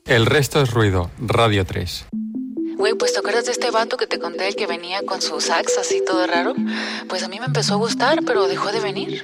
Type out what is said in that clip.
El resto es ruido, Radio 3. Güey, pues ¿te acuerdas de este vato que te conté, el que venía con su sax así todo raro? Pues a mí me empezó a gustar, pero dejó de venir.